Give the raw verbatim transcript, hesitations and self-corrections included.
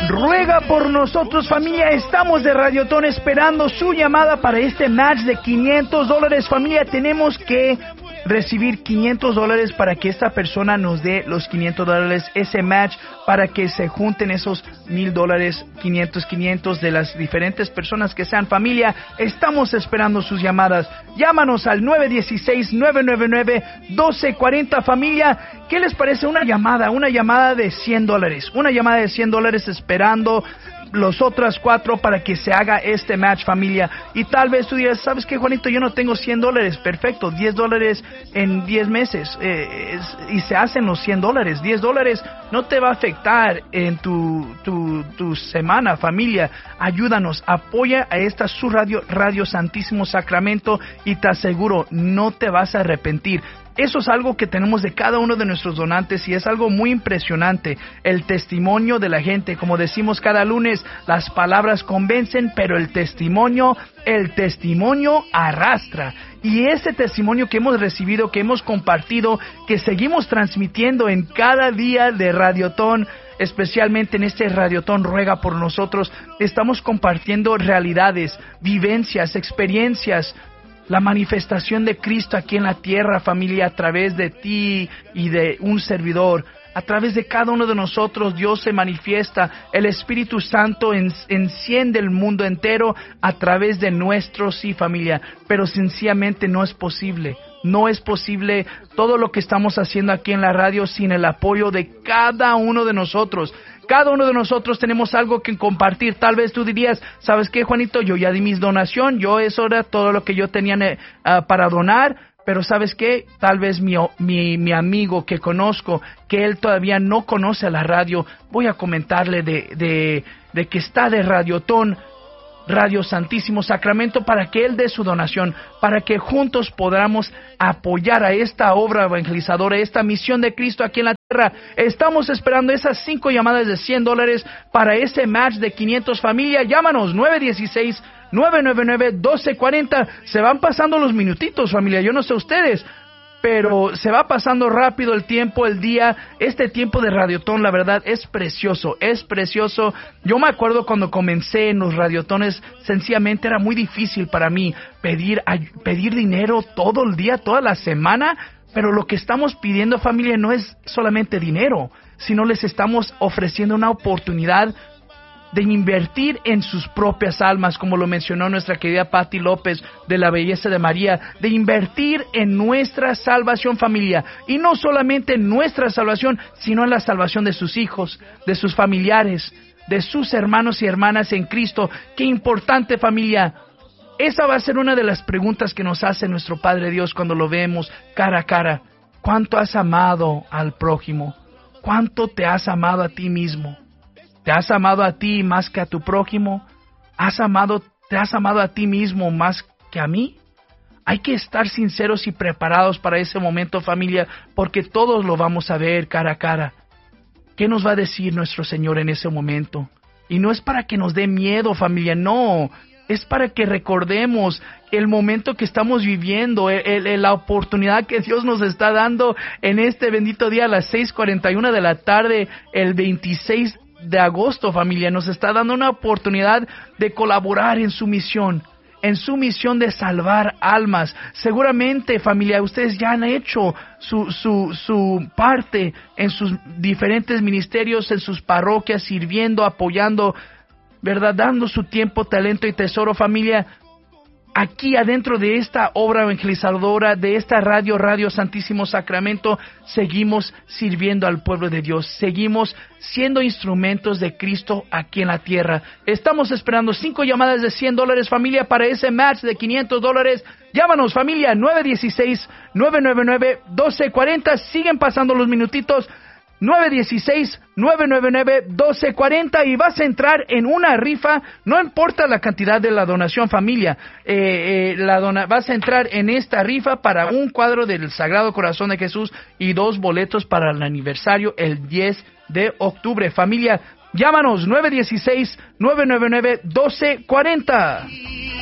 ruega por nosotros, familia. Estamos de Radiotón esperando su llamada para este match de quinientos dólares, familia. Tenemos que recibir quinientos dólares para que esta persona nos dé los quinientos dólares, ese match, para que se junten esos mil dólares, quinientos, quinientos de las diferentes personas que sean, familia. Estamos esperando sus llamadas. Llámanos al nueve uno seis, nueve nueve nueve, uno dos cuatro cero, familia. ¿Qué les parece una llamada? Una llamada de cien dólares. Una llamada de cien dólares esperando los otras cuatro para que se haga este match, familia. Y tal vez tú digas, ¿sabes qué, Juanito? Yo no tengo cien dólares. Perfecto, diez dólares en diez meses. Eh, es, y se hacen los cien dólares. diez dólares no te va a afectar en tu, tu, tu semana, familia. Ayúdanos, apoya a esta su radio, Radio Santísimo Sacramento, y te aseguro, no te vas a arrepentir. Eso es algo que tenemos de cada uno de nuestros donantes y es algo muy impresionante, el testimonio de la gente. Como decimos cada lunes, las palabras convencen, pero el testimonio, el testimonio arrastra. Y ese testimonio que hemos recibido, que hemos compartido, que seguimos transmitiendo en cada día de Radiotón, especialmente en este Radiotón Ruega por Nosotros, estamos compartiendo realidades, vivencias, experiencias, la manifestación de Cristo aquí en la tierra, familia, a través de ti y de un servidor. A través de cada uno de nosotros Dios se manifiesta. El Espíritu Santo en, enciende el mundo entero a través de nuestros, sí, familia. Pero sencillamente no es posible. No es posible todo lo que estamos haciendo aquí en la radio sin el apoyo de cada uno de nosotros. Cada uno de nosotros tenemos algo que compartir. Tal vez tú dirías, ¿sabes qué, Juanito? Yo ya di mis donación, yo eso era todo lo que yo tenía uh, para donar. Pero ¿sabes qué? Tal vez mi, mi, mi amigo que conozco, que él todavía no conoce la radio, voy a comentarle de, de, de que está de Radiotón, Radio Santísimo Sacramento, para que él dé su donación, para que juntos podamos apoyar a esta obra evangelizadora, esta misión de Cristo aquí en la tierra. Estamos esperando esas cinco llamadas de cien dólares para ese match de quinientos, familia. Llámanos nueve uno seis, nueve nueve nueve, uno dos cuatro cero. Se van pasando los minutitos, familia, yo no sé ustedes, pero se va pasando rápido el tiempo, el día. Este tiempo de Radiotón, la verdad, es precioso, es precioso. Yo me acuerdo cuando comencé en los Radiotones, sencillamente era muy difícil para mí pedir, pedir dinero todo el día, toda la semana. Pero lo que estamos pidiendo, familia, no es solamente dinero, sino les estamos ofreciendo una oportunidad de invertir en sus propias almas, como lo mencionó nuestra querida Patti López de la Belleza de María, de invertir en nuestra salvación, familia, y no solamente en nuestra salvación, sino en la salvación de sus hijos, de sus familiares, de sus hermanos y hermanas en Cristo. Qué importante, familia. Esa va a ser una de las preguntas que nos hace nuestro Padre Dios cuando lo vemos cara a cara. ¿Cuánto has amado al prójimo? ¿Cuánto te has amado a ti mismo? ¿Te has amado a ti más que a tu prójimo? ¿Has amado, ¿Te has amado a ti mismo más que a mí? Hay que estar sinceros y preparados para ese momento, familia, porque todos lo vamos a ver cara a cara. ¿Qué nos va a decir nuestro Señor en ese momento? Y no es para que nos dé miedo, familia, no. Es para que recordemos el momento que estamos viviendo, el, el, la oportunidad que Dios nos está dando en este bendito día a las seis cuarenta y una de la tarde, el veintiséis de agosto, familia. Nos está dando una oportunidad de colaborar en su misión, en su misión de salvar almas. Seguramente, familia, ustedes ya han hecho su, su, su parte en sus diferentes ministerios, en sus parroquias, sirviendo, apoyando, ¿verdad? Dando su tiempo, talento y tesoro, familia. Aquí adentro de esta obra evangelizadora, de esta radio, Radio Santísimo Sacramento, seguimos sirviendo al pueblo de Dios. Seguimos siendo instrumentos de Cristo aquí en la tierra. Estamos esperando cinco llamadas de cien dólares, familia, para ese match de quinientos dólares. Llámanos, familia, nueve uno seis, nueve nueve nueve, uno dos cuatro cero. Siguen pasando los minutitos. nueve uno seis, nueve nueve nueve, uno dos cuatro cero, y vas a entrar en una rifa. No importa la cantidad de la donación, familia, eh, eh, la dona, vas a entrar en esta rifa para un cuadro del Sagrado Corazón de Jesús y dos boletos para el aniversario el diez de octubre, familia. Llámanos nueve uno seis, nueve nueve nueve, uno dos cuatro cero.